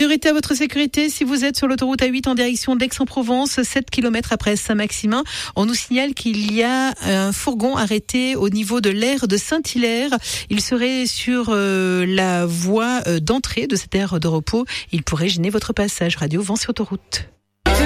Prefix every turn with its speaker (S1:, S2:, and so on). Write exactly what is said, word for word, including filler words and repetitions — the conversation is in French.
S1: Priorité à votre sécurité si vous êtes sur l'autoroute A huit en direction d'Aix-en-Provence, sept kilomètres après Saint-Maximin. On nous signale qu'il y a un fourgon arrêté au niveau de l'aire de Saint-Hilaire. Il serait sur euh, la voie euh, d'entrée de cette aire de repos. Il pourrait gêner votre passage. Radio Vence sur autoroute.